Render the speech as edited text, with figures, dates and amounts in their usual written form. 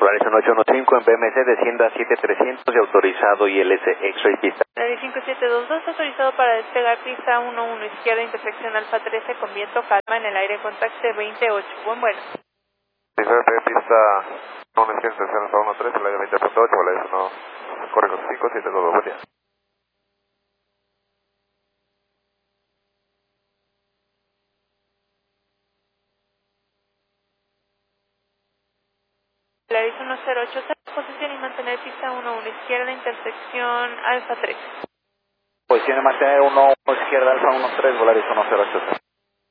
Polaris 1815 en BMC, descienda a 7300 y autorizado ILS X-Ray pista. Polaris 5722, autorizado para despegar pista 11 izquierda, intersección Alfa 13 con viento calma en el aire, contacte 28. Buen vuelo. Pista 1 izquierda, intersección Alfa 13, el aire 20.8, Polaris 1, corre 572, buen día. Polaris 1080, posición y mantener pista 11 izquierda, intersección Alfa 3. Posición y mantener 1 izquierda, Alfa 13, Polaris 1080.